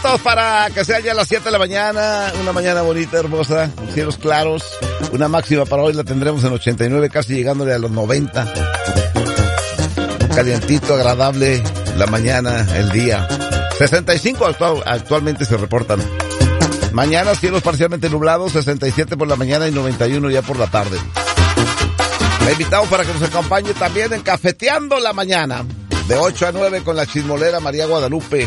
listos para que sea ya las 7 de la mañana. Una mañana bonita, hermosa, cielos claros. Una máxima para hoy la tendremos en 89, casi llegándole a los 90. Calientito, agradable la mañana, el día. 65 actualmente se reportan. Mañana cielos parcialmente nublados, 67 por la mañana y 91 ya por la tarde. Le invitamos para que nos acompañe también en Cafeteando la Mañana, de 8 a 9 con la chismolera María Guadalupe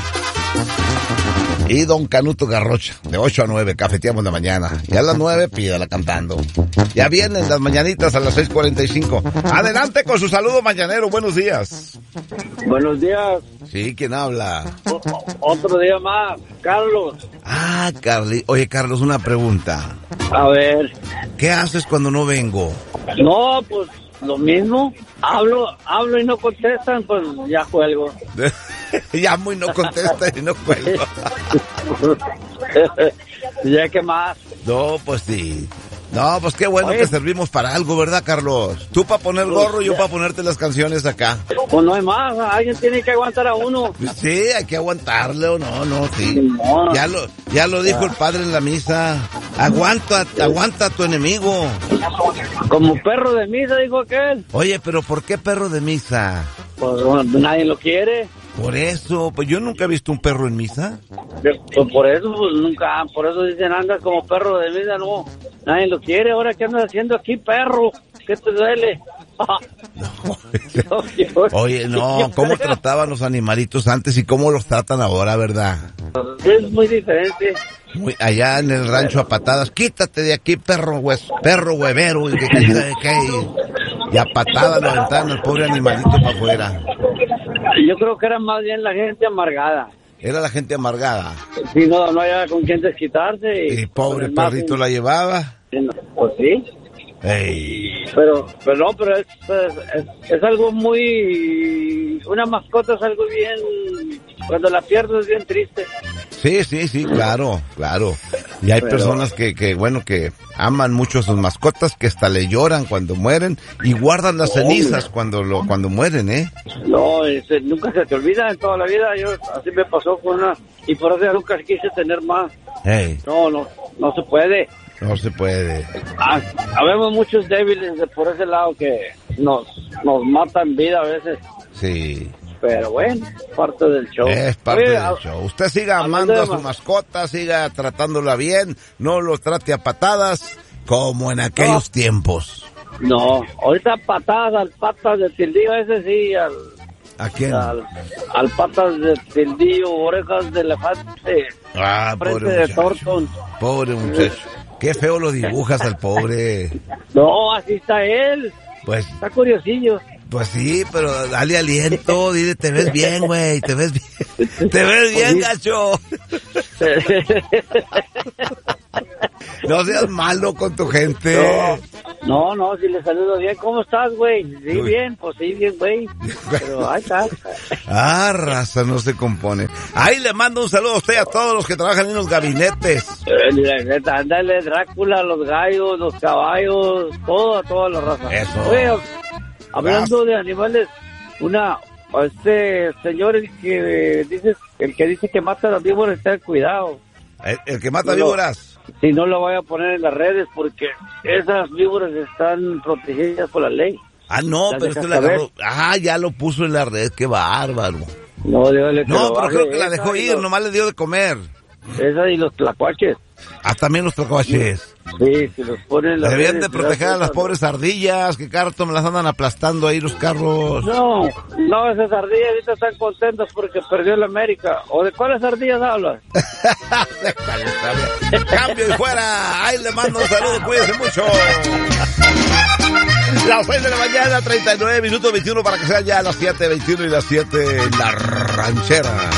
y Don Canuto Garrocha, de 8 a 9, Cafeteamos la Mañana. Y a las 9, pídala cantando. Ya vienen las mañanitas a las 6:45. Adelante con su saludo mañanero, buenos días. Buenos días. Sí, ¿quién habla? Otro día más, Carlos. Ah, Carly. Oye, Carlos, una pregunta. A ver. ¿Qué haces cuando no vengo? No, pues lo mismo. Hablo y no contestan, pues ya cuelgo. Llamo y no contesta y no cuelgo. ¿Ya qué más? No, pues sí. No, pues qué bueno. Oye, que servimos para algo, ¿verdad, Carlos? Tú para poner gorro, yo para ponerte las canciones acá. Pues no hay más, alguien tiene que aguantar a uno. Sí, hay que aguantarle o no, sí. No. Ya lo dijo el padre en la misa. Aguanta a tu enemigo. Como perro de misa, dijo aquel. Oye, pero ¿por qué perro de misa? Pues bueno, nadie lo quiere. Por eso, pues yo nunca he visto un perro en misa. Pues por eso dicen, andas como perro de misa, no, nadie lo quiere. Ahora, ¿qué andas haciendo aquí, perro? ¿Qué te duele? Oye, no, ¿cómo trataban los animalitos antes y cómo los tratan ahora, verdad? Es muy diferente. Allá en el rancho a patadas, quítate de aquí, perro huevero, y a patadas lo aventaban al pobre animalito para afuera. Yo creo que era más bien la gente amargada. Era la gente amargada. Sí, no había con quién desquitarse. Y pobre perrito la llevaba. Pues sí. Ey. Pero es algo muy... Una mascota es algo bien... Cuando la pierdes es bien triste. Sí, claro. Y hay personas que aman mucho a sus mascotas, que hasta le lloran cuando mueren y guardan las cenizas cuando mueren, ¿eh? No, nunca se te olvida en toda la vida. Así me pasó con una... Y por eso nunca quise tener más. Hey. No se puede. No se puede. Habemos muchos débiles por ese lado que nos matan vida a veces. Sí. Pero bueno, parte del show. Es parte del show. Usted siga amando a su mascota, siga tratándola bien, no lo trate a patadas como en aquellos tiempos. No, ahorita patadas al patas de tildío, ese sí, ¿a quién? Al patas de tildío, orejas de elefante. Pobre muchacho. Pobre muchacho. Qué feo lo dibujas al pobre. No, así está él. Pues está curiosillo. Pues sí, pero dale aliento, dile, te ves bien, güey, te ves bien, gacho. No seas malo con tu gente. No, si le saludo bien, ¿cómo estás, güey? Sí, bien, pues sí, bien, güey. Pero ahí está. Raza, no se compone. Ahí le mando un saludo a usted y a todos los que trabajan en los gabinetes. Ándale, Drácula, los gallos, los caballos, toda la raza. Eso. Oye, hablando de animales, señor el que dice que mata a las víboras, ten cuidado. ¿El que mata víboras? Si no lo voy a poner en las redes porque esas víboras están protegidas por la ley. No, pero usted la agarró. Ya lo puso en la red, qué bárbaro. No, pero creo que la dejó ir, nomás le dio de comer. Esa y los tlacuaches. También los tlacuaches. Sí, si los ponen en la Deberían de proteger a las pobres ardillas, que cada rato me las andan aplastando ahí los carros. No, esas ardillas ahorita están contentas porque perdió el América. ¿O de cuáles ardillas hablas? Cambio y fuera. Ahí le mando un saludo, cuídense mucho. Las 6 de la mañana, 39 minutos 21 para que sean ya las 7:21 y las 7 en la ranchera.